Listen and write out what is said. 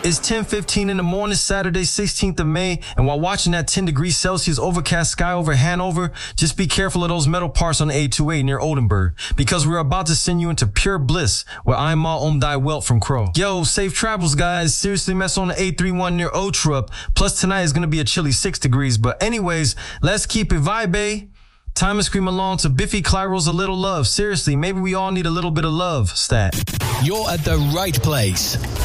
It's 10:15 in the morning, Saturday, 16th of May, and while watching that 10 degrees Celsius overcast sky over Hanover, just be careful of those metal parts on the A28 near Oldenburg, because we're about to send you into pure bliss where I'm Ma Omdai Welt from Crow. Yo, safe travels, guys. Seriously mess on the A31 near Otrup. Plus tonight is going to be a chilly 6 degrees, but anyways, let's keep it vibe. Time to scream along to Biffy Clyro's A Little Love. Seriously, maybe we all need a little bit of love. Stat. You're at the right place.